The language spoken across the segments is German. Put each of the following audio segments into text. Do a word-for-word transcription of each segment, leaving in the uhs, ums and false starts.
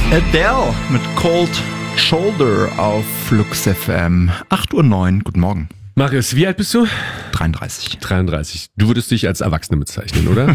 Adele mit Cold Shoulder auf Flux F M. acht Uhr neun, guten Morgen. Marius, wie alt bist du? dreiunddreißig. dreiunddreißig. Du würdest dich als Erwachsene bezeichnen, oder?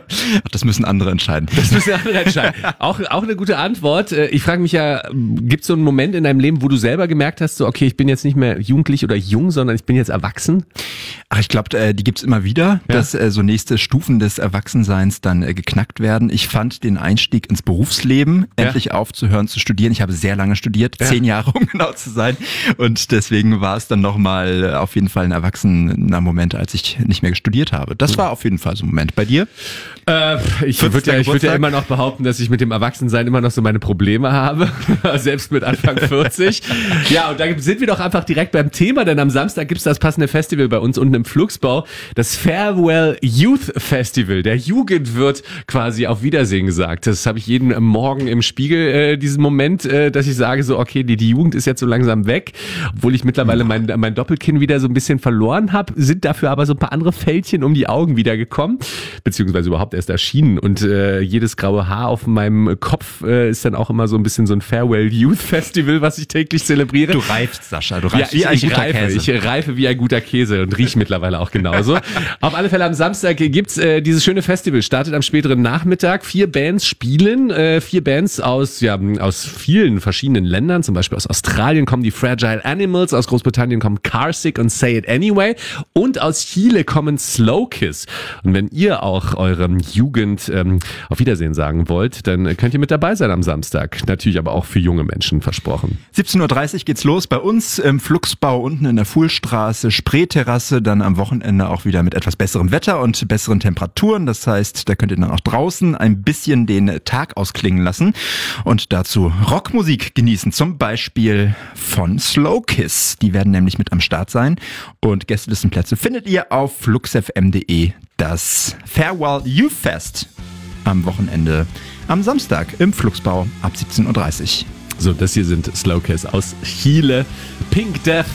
Das müssen andere entscheiden. Das müssen andere entscheiden. Auch, auch eine gute Antwort. Ich frage mich ja, gibt es so einen Moment in deinem Leben, wo du selber gemerkt hast, so okay, ich bin jetzt nicht mehr jugendlich oder jung, sondern ich bin jetzt erwachsen? Ach, ich glaube, die gibt's immer wieder, ja. dass so nächste Stufen des Erwachsenseins dann geknackt werden. Ich fand den Einstieg ins Berufsleben, ja. endlich aufzuhören zu studieren. Ich habe sehr lange studiert, ja. zehn Jahre, um genau zu sein. Und deswegen war es dann nochmal auf jeden Fall ein erwachsener Moment, als ich nicht mehr studiert habe. Das war auf jeden Fall so ein Moment. Bei dir? Äh, ich würde ja, ich würd ja immer noch behaupten, dass ich mit dem Erwachsensein immer noch so meine Probleme habe. Selbst mit Anfang vierzig. Ja, und da sind wir doch einfach direkt beim Thema, denn am Samstag gibt's das passende Festival bei uns unten im Flugsbau. Das Farewell Youth Festival. Der Jugend wird quasi auf Wiedersehen gesagt. Das habe ich jeden Morgen im Spiegel, äh, diesen Moment, äh, dass ich sage so, okay, die, die Jugend ist jetzt so langsam weg. Obwohl ich mittlerweile mein, mein Doppelkinn wieder so ein bisschen verloren habe, sind dafür aber so ein paar andere Fältchen um die Augen wieder gekommen, beziehungsweise überhaupt erst erschienen und äh, jedes graue Haar auf meinem Kopf äh, ist dann auch immer so ein bisschen so ein Farewell Youth Festival, was ich täglich zelebriere. Du reifst, Sascha, du reifst ja, wie ein ich guter reife, Käse. Ich reife wie ein guter Käse und rieche mittlerweile auch genauso. Auf alle Fälle am Samstag gibt's äh, dieses schöne Festival, startet am späteren Nachmittag. Vier Bands spielen, äh, vier Bands aus ja aus vielen verschiedenen Ländern, zum Beispiel aus Australien kommen die Fragile Animals, aus Großbritannien kommen Carsick und Say It Anyway und aus Chile kommen Slow Kiss. Und wenn ihr auch eure Jugend ähm, auf Wiedersehen sagen wollt, dann könnt ihr mit dabei sein am Samstag. Natürlich aber auch für junge Menschen versprochen. siebzehn Uhr dreißig geht's los bei uns im Flugsbau unten in der Fuhlstraße, Spreeterrasse, dann am Wochenende auch wieder mit etwas besserem Wetter und besseren Temperaturen. Das heißt, da könnt ihr dann auch draußen ein bisschen den Tag ausklingen lassen und dazu Rockmusik genießen, zum Beispiel von Slow Kiss. Die werden nämlich mit am Start sein und Gästelistenplätze findet ihr auf fluxfm punkt de. Das Farewell Youth Fest am Wochenende am Samstag im Flugsbau ab siebzehn Uhr dreißig. So, das hier sind Slow Kiss aus Chile. Pink Death.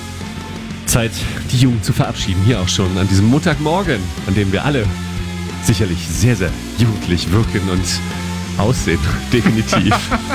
Zeit, die Jugend zu verabschieden. Hier auch schon an diesem Montagmorgen, an dem wir alle sicherlich sehr, sehr jugendlich wirken und aussehen. Definitiv.